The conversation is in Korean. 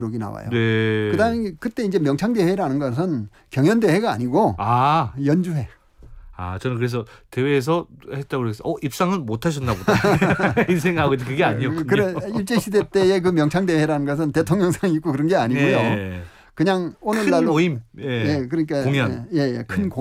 기록이 나와요. 네. 그다음에 그때 이제 명창대회라는 것은 경연대회가 아니고 연주회. 저는 그래서 대회에서 했다고 그래서 입상은 못 하셨나 보다 이 생각하고 그게 아니었군요. 그래 일제시대 때의 그 명창대회라는 것은 대통령상 있고 그런 게 아니고요. 네. 그냥 오늘날로 큰 모임, 그러니까 공연, 큰 공연.